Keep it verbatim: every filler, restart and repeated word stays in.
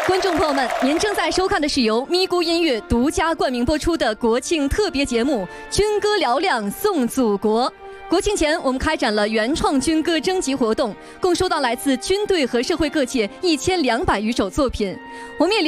观众朋友们，您正在收看的是由咪咕音乐独家冠名播出的国庆特别节目《军歌嘹亮颂祖国》。国庆前，我们开展了原创军歌征集活动，共收到来自军队和社会各界一千两百余首作品。我们也